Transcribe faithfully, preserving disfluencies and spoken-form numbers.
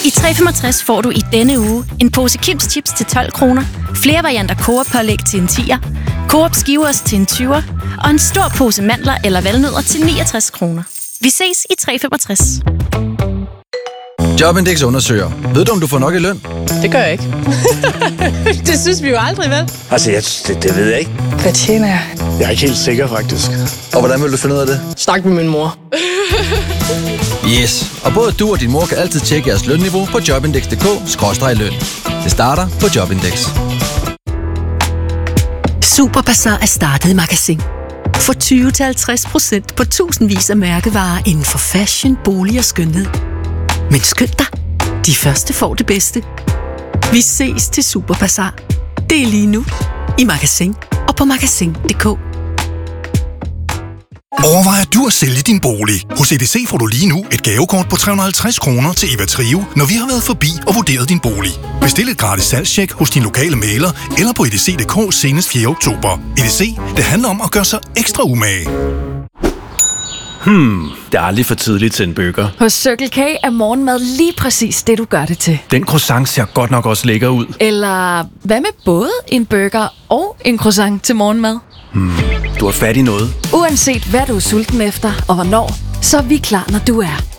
I tre femogtres får du i denne uge en pose Kims Chips til tolv kroner, flere varianter Coop-pålæg til en tier, Coop skiveost til en tyver og en stor pose mandler eller valnødder til niogtres kroner. Vi ses i tre femogtres. Jobindex undersøger. Ved du, om du får nok i løn? Det gør jeg ikke. Det synes vi jo aldrig, vel? Altså, jeg, det, det ved jeg ikke. Hvad tjener jeg? Jeg er ikke helt sikker, faktisk. Og hvordan vil du finde ud af det? Snak med min mor. Yes, og både du og din mor kan altid tjekke jeres lønniveau på jobindex punktum d k skråstreg løn. Det starter på Jobindex. Superbazar er startet i Magasin. For tyve til halvtreds procent på tusindvis af mærkevarer inden for fashion, bolig og skønhed. Men skynd dig, de første får det bedste. Vi ses til Superbazar. Det er lige nu i Magasin og på magasin punktum d k. Overvejer du at sælge din bolig? Hos E D C får du lige nu et gavekort på tre hundrede og halvtreds kroner til Eva Trio, når vi har været forbi og vurderet din bolig. Bestil et gratis salgstjek hos din lokale mægler eller på E D C punktum d k senest fjerde oktober. E D C, det handler om at gøre sig ekstra umage. Hmm, det er aldrig for tidligt til en burger. Hos Circle K er morgenmad lige præcis det, du gør det til. Den croissant ser godt nok også lækker ud. Eller hvad med både en burger og en croissant til morgenmad? Hmm, du har fat i noget. Uanset hvad du er sulten efter og hvornår, så er vi klar, når du er.